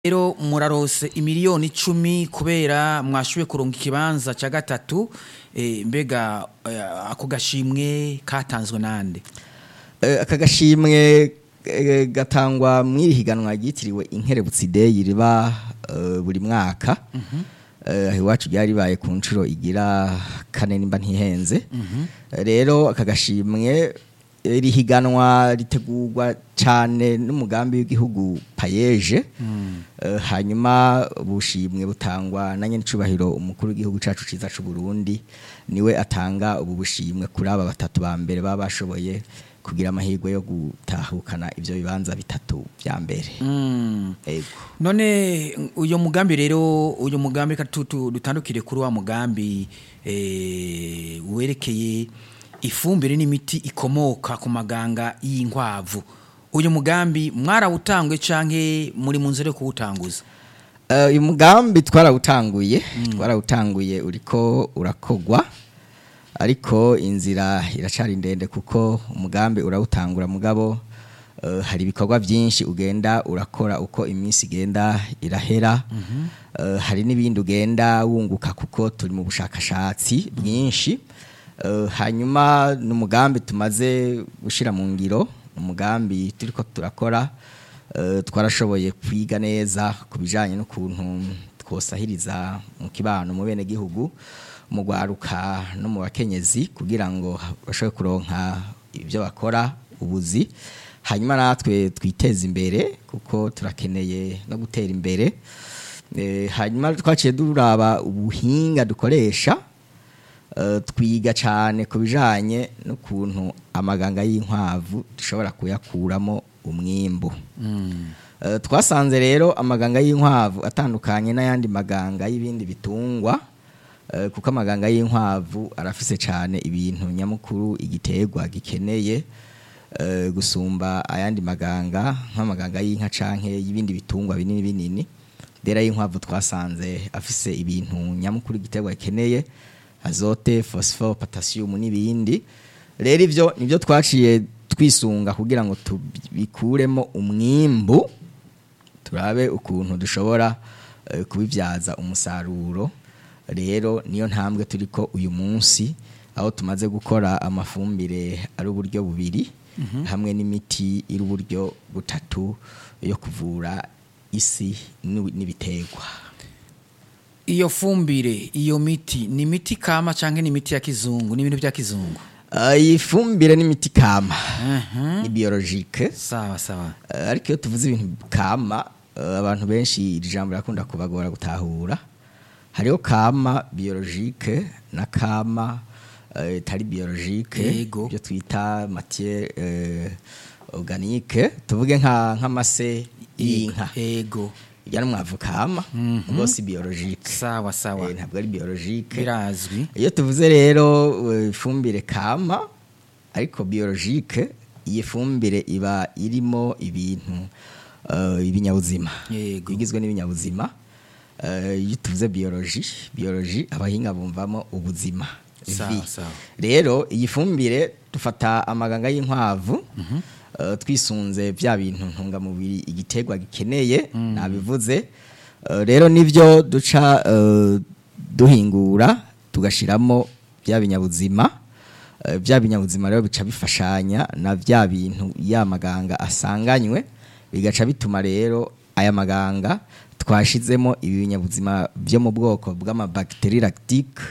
Rero murarose imiliyoni 10 kubera mwashuye kuronga ikibanza ca gatatu mbega ako gashimwe katanzwe nande aka gashimwe gatangwa mwiri higanwa ryitiriwe Inkerebutsi Day riba buri mwaka iwacu ryaribaye ku ncuro igira kane nimba ntihenze rero aka gashimwe rihiganwa ritegurwa cyane n'umugambi w'igihugu payeje hanyuma bushimwe butangwa na nyenicubahiro umukuru w'igihugu cacu ciza c'u Burundi niwe atanga ubu bushimwe kuri aba batatu ba mbere baba bashoboye kugira amahirwe yo gutahukana ivyo bibanza bitatu vya mbere ego none uyo mugambi rero uyo mugambi dutandukire kuri wa mugambi werekeye ifumbire n'imiti ikomoka ku maganga y'inkwavu uyu mugambi mwarawutangwe canke muri mu nzira yo kuwutanguza uyu mugambi twarawutanguye uriko urakogwa ariko inzira iracari ndende kuko umugambi urawutangura mugabo hari ibikorwa byinshi ugenda urakora uko iminsi igenda irahera hari n'ibindi ugenda wunguka kuko turi mu bushakashatsi bwinshi hanyuma n'umugambi tumaze gushira mu ngiro umugambi turiko turakora twarashoboye kwiga neza kubijanye n'ukuntu twosahiriza mu kibano mu bene gihugu mu gwaruka no mu bakenyezi kugira ngo bashobore kuronka ibyo bakora ubuzi hanyuma natwe twiteza imbere kuko turakeneye no gutera imbere hanyuma twaciye duraba ubuhinga dukoresha twiga cyane kubijanye n'ukuntu amaganga y'inkwavu dushobora kuyakuramo umwimbu twasanze rero amaganga y'inkwavu atandukanye n'ayandi maganga y'ibindi bitungwa kuko amaganga y'inkwavu arafise cyane ibintu nyamukuru igiterwa gikeneye gusumba ayandi maganga nk'amaganga y'inka canke y'ibindi bitungwa binini binini dera y'inkwavu twasanze afise ibintu nyamukuru igiterwa gikeneye azote, phosphore, potassium n'ibindi rero ivyo nivyo twaciye twisunga kugira ngo tubikuremo umwimbu turabe ukuntu dushobora kubivyaza umusaruro rero niyo ntambwe turiko uyu munsi aho tumaze gukora amafumbire ari uburyo bubiri hamwe n'imiti iri uburyo butatu yo kuvura isi n'ibiterwa iyo fumbire iyo miti ni miti kama canke ni miti ya kizungu ni ibintu bya kizungu iyi fumbire ni miti kama ni biologique sawa sawa ariko iyo tuvuze ibintu kama abantu benshi iri jambo rakunda kubagora gutahura hariho kama biologique na kama tari biologique byo twita matière organique tuvuge nk'amase y'inka ego yana mwavu kama bose biologique sawa sawa ntabwo ari biologique birazwi iyo tuvuze rero ifumbire kama ariko biologique iyi fumbire iba irimo ibintu ibinyabuzima bigizwe n'ibinyabuzima iyo tuvuze biologie abahinga bumvamo ubuzima rero iyi fumbire dufata amaganga y'inkwavu twisunze bya bintu ntungamubiri igiterwa gikeneye nabivuze rero nivyo duca duhingura tugashiramo bya binyabuzima rero bica bifashanya na bya bintu ya maganga asanganywe bigaca bituma rero aya maganga twashizemo ibinyabuzima byo mu bwoko bw'amabacterie lactique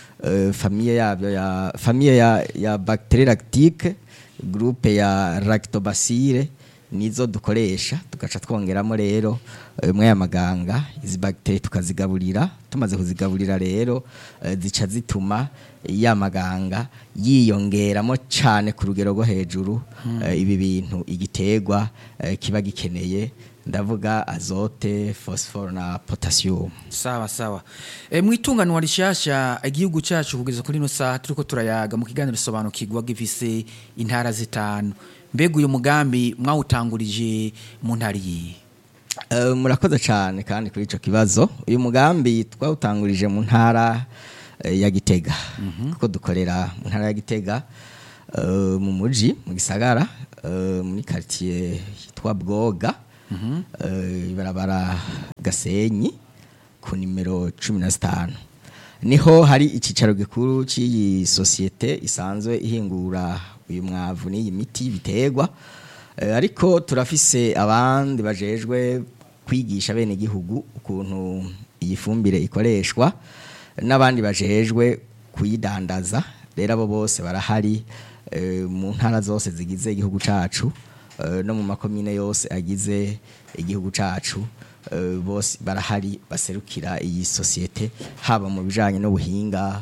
famille ya bacterie lactique groupe ya lactobacille nizo dukoresha tugaca twongeramo rero mwe ya maganga izi bacterie tukazigaburira tumaze kuzigaburira rero zica zituma ya maganga yiyongeramo cyane ku rugero rwo hejuru ibi bintu igiterwa kiba gikeneye ndavuga azote, phosphore na potassium. Sawa sawa. Mwitunganwa rishasha igihugu cyacu kugeza kuri no saa turiko turayaga mu kiganiro sobanukirwa gifise intara zitanu. Mbega uyu mugambi mwawutangurije mu ntari yi. Murakoze cyane kandi kuri ico kibazo. Uyu mugambi twawutangurije mu ntara ya Gitega. Kuko dukorera mu ntara ya Gitega mu muji mu gisagara muri quartier yitwa Bwoga ibarabara Gasenyi ku nimero 15 niho hari icicaro gikuru cy'iyi societe isanzwe ihingura uyu mwavu n'iyi miti biterwa ariko turafise abandi bajejwe kwigisha bene gihugu ukuntu iyi fumbire ikoreshwa n'abandi bajejwe kuyidandaza rero abo bose barahari mu ntara zose zigize igihugu cacu no mu makomine yose agize igihugu cacu bose barahari baserukira iyi societe haba mu bijanye n'ubuhinga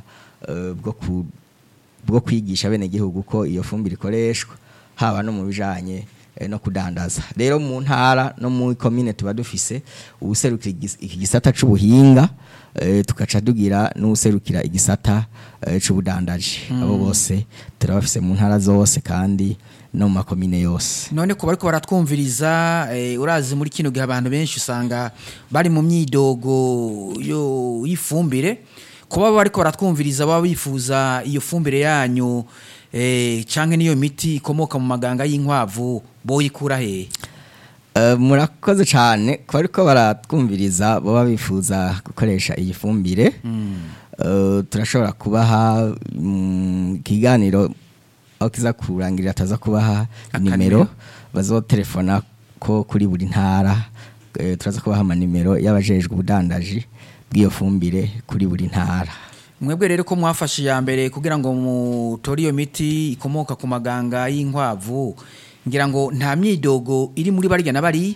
bwo kwigisha bene gihugu ko iyo fumbire ikoreshwa haba no mu bijanye no kudandaza rero mu ntara no mu komine tuba dufise ubuserukira iki gisata c'ubuhinga tukaca dugira n'userukira igisata c'ubudandaji abo bose turabafise mu ntara zose kandi no mu makomine yose none ko bariko baratwumviriza urazi muri kino gihe abantu benshi usanga bari mu myidogo yo yifumbire kuba bariko baratwumviriza baba bifuza iyo fumbire yanyu canke niyo miti ikomoka mu maganga y'inkwavu boyikura he murakoze cyane ko ariko baratwumviriza baba bifuza gukoresha iyi fumbire turashobora kubaha ikiganiro aho kiza kurangirira ataza kubaha nimero bazotelefona ko kuri buri ntara turaza kubaha amanimero y'abajejwe ubudandaji bw'iyo fumbire kuri buri ntara mwebwe rero ko mwafashe ya mbere kugira ngo mutore iyo miti ikomoka ku maganga y'inkwavu ngira ngo nta myidogo iri muri barya na bari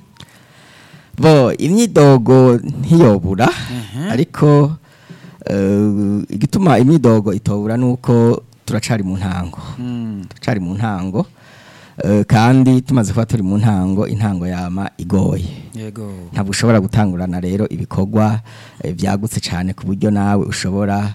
imyidogo ntiyobura ariko igituma imyidogo itobura nuko turacari mu ntango kandi tumaze kuba turi mu ntango intango yama igoye ntabwo ushobora gutangurana rero ibikorwa byagutse cyane ku buryo nawe ushobora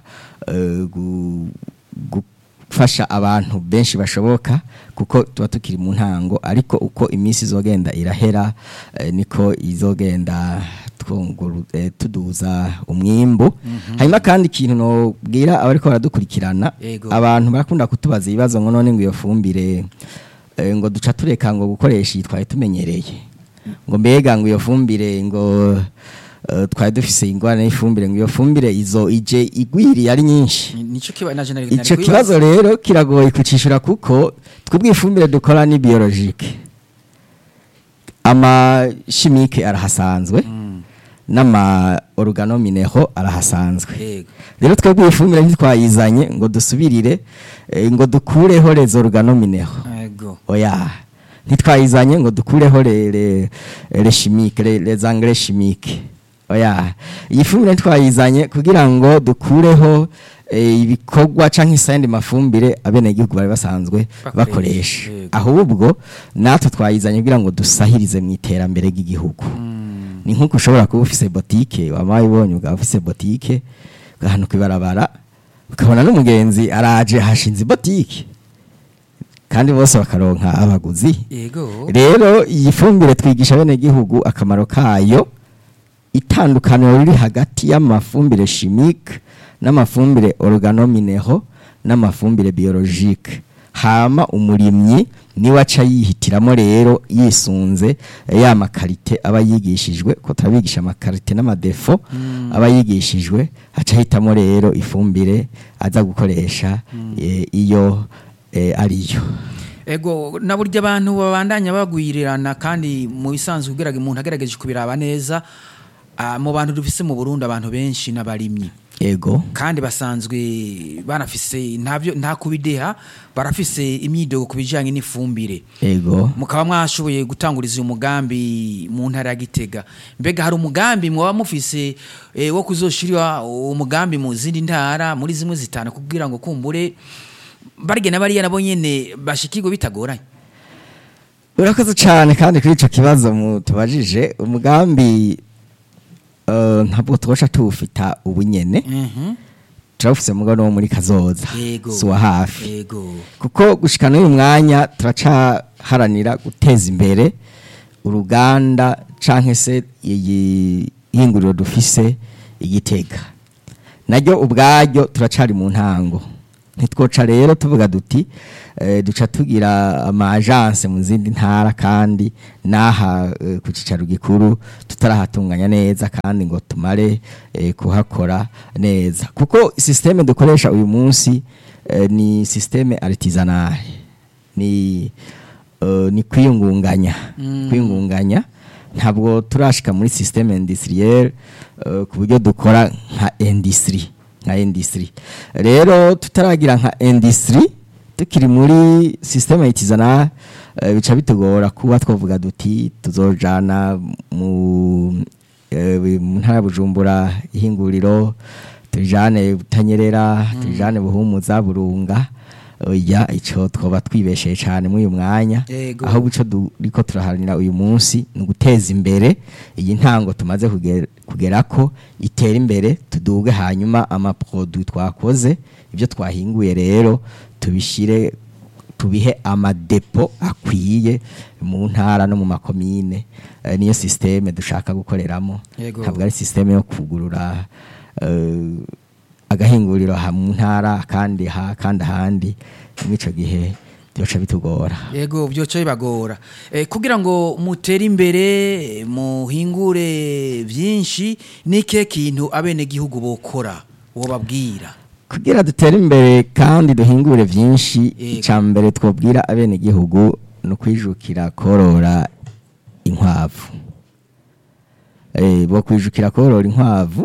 gufasha abantu benshi bashoboka kuko tuba tukiri mu ntango ariko uko iminsi izogenda irahera niko izogenda tuduza umwimbu hanyuma kandi ikintu nobwira abariko baradukurikirana abantu barakunda kutubaza ibibazo ngo none ngo iyo fumbire ngo duca tureka ngo gukoresha yitwaye tumenyereye ngo mbega ngo iyo fumbire ngo twari dufise ingwane y'ifumbire ngo iyo fumbire izo ije igwiriye ari nyinshi ico kibazo rero kiragoye kucishura kuko twebwe ifumbire dukora ni biologique ama chimique arahasanzwe nama organomineho arahasanzwe rero twebwe ifumbire ntitwayizanye ngo dusubirire ngo dukureho les organomineho oya ntitwayizanye ngo dukureho les chimiques les engrais chimiques oya iyi fumbire ntitwayizanye kugira ngo dukureho ibikorwa canke isandi mafumbire abene gihugu bari basanzwe bakoresha ahubwo natwe twayizanye kugira ngo dusahirize mu iterambere ry'igihugu ni nkuko ushobora kuba ufise boutique wamaye ubonye ubwa ufise boutique gahano kwibarabara ukabona n'umugenzi araje hashinze boutique kandi bose bakaronka abaguzi rero iyi fumbire twigisha bene gihugu akamaro kayo itandukaniro riri hagati y'amafumbire chimique n'amafumbire organomineho n'amafumbire biologique hama umurimyi niwe aca yihitiramo rero yisunze ya makarite aba yigishijwe ko turabigisha amakarite n'amadefo aba yigishijwe aca hitamo rero ifumbire aza gukoresha iyo ariyo ego na burya abantu babandanya bagwirirana kandi mu bisanzwe kugira ngo umuntu agerageje kubiraba neza mu bantu dufise mu Burundi abantu benshi n'abarimyi ego kandi basanzwe barafise nta kubideha barafise imyidogo kubijanye n'ifumbire ego mukaba mwashoboye gutanguriza umugambi mu ntara ya Gitega mbega hari umugambi mwaba mufise wo kuzoshirwa umugambi mu zindi ntara muri zimwe zitana kugira ngo kumbure barigena bariya nabo nyene bashikirwe bitagoranye urakoze cyane kandi kuri ico kibazo mutubajije umugambi ntabwo twosha tuwufita ubunyene turafise mugano wo muri kazoza suwa hafi kuko gushikana uyu mwanya turacaharanira guteza imbere uruganda canke se ihinguriro dufise Igitega naryo ubwaryo turacari mu ntango ntitwoca rero tuvuga duti duca tugira ama agence mu zindi ntara kandi naha ku cicaro gikuru tutarahatunganya neza kandi ngo tumare kuhakora neza kuko systeme dukoresha uyu munsi ni systeme artisanale ni kwiyungunganya ntabwo turashika muri systeme industrielle ku buryo dukora nka industry rero tutaragira nka industry tukiri muri systeme artisanale bica bitugora kuba twavuga duti tuzojana mu ntara Bujumbura ihinguriro tujane Butanyerera tujane Buhumuza Burunga oya ico twoba twibesheye cyane muri uyu mwanya aho buco duriko turaharanira uyu munsi no guteza imbere iyi ntango tumaze kugerako itera imbere tuduge hanyuma ama produit twakoze ibyo twahinguye rero tubishire tubihe ama depo akwiye mu ntara no mu makomine niyo systeme dushaka gukoreramo ntabwo ari systeme yo kugurura agahinguriro mu ntara kandi ahandi mw'ico gihe byoca bitugora yego byoca bibagora kugira ngo mutere imbere muhingure byinshi nike kintu abene gihugu bokora wobabwira kugira dutere imbere kandi duhingure byinshi icambere twobwira abene gihugu no kwijukira korora inkwavu bo kwijukira korora inkwavu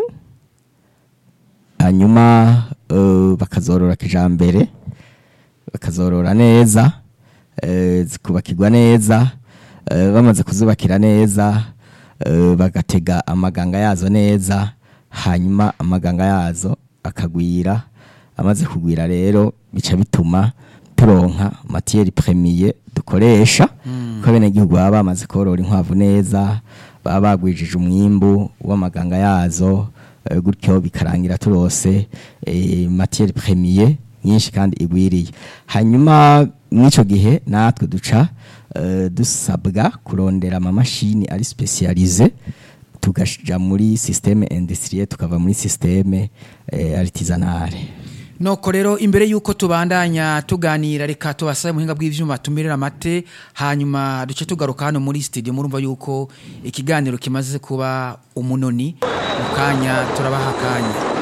hanyuma bakazorora kijambere bakazorora neza zikubakirwa neza bamaze kuzubakira neza bagatega amaganga yazo neza hanyuma amaganga yazo akagwira amaze kugwira rero bica bituma turonka matière première dukoresha ko bene gihugu baba bamaze korora inkwavu neza baba bagwijije umwimbu w'amaganga yazo gutyo bikarangira turose matière première nyinshi kandi igwiriye hanyuma mwico gihe natwe duca dusabwa kurondera ama machine ari specialisé tugasha muri systeme industrielle tukava muri systeme artisanale noko rero imbere yuko tubandanya tuganira reka tubasaye muhinga bw'ivyuma tumirira amate hanyuma duce tugaruka hano muri studio murumva yuko ikiganiro kimaze kuba umunoni mukanya turabaha kanya